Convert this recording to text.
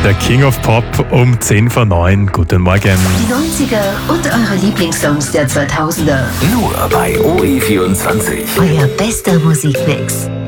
Der King of Pop um 10 vor 9. Guten Morgen. Die 90er und eure Lieblingssongs der 2000er. Nur bei OE24. Euer bester Musikmix.